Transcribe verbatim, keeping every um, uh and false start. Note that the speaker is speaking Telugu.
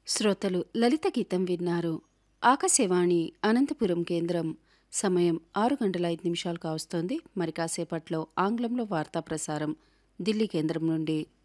శ్రోతలు లలిత గీతం విన్నారు. ఆకాశవాణి అనంతపురం కేంద్రం. సమయం ఆరు గంటల ఐదు నిమిషాలు కావస్తోంది. మరి కాసేపట్లో ఆంగ్లంలో వార్తా ప్రసారం ఢిల్లీ కేంద్రం నుండి.